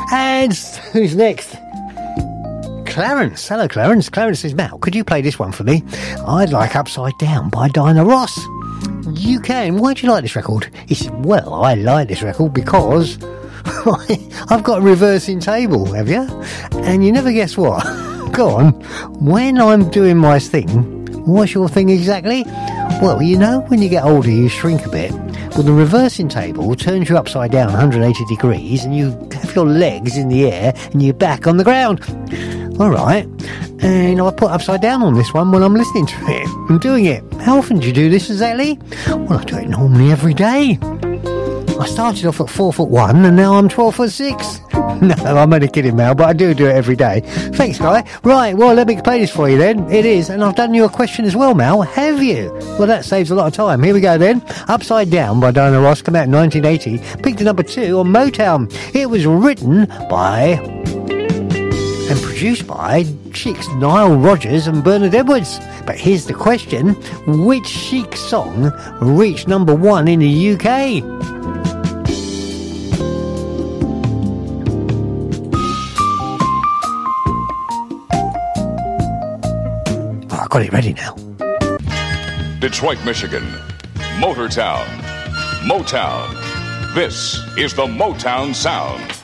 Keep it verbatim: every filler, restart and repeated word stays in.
And who's next? Clarence. Hello, Clarence. Clarence says, Mal, could you play this one for me? I'd like Upside Down by Diana Ross. You can. Why do you like this record? He said, well, I like this record because I've got a reversing table, have you? And you never guess what? Go on. When I'm doing my thing, what's your thing exactly? Well, you know, when you get older, you shrink a bit. Well, the reversing table turns you upside down one hundred eighty degrees and you have your legs in the air and your back on the ground. All right. And I put upside down on this one when I'm listening to it. I'm doing it. How often do you do this exactly? Well, I do it normally every day. I started off at four foot one and now I'm twelve foot six. No, I'm only kidding, Mel, but I do do it every day. Thanks, Guy. Right, well, let me play this for you then. It is, and I've done you a question as well, Mel. Have you? Well, that saves a lot of time. Here we go then. Upside Down by Diana Ross, came out in nineteen eighty. Peaked at number two on Motown. It was written by and produced by Chic's Nile Rodgers and Bernard Edwards. But here's the question. Which Chic song reached number one in the U K? Got it ready now. Detroit, Michigan. Motortown. Motown. This is the Motown Sound.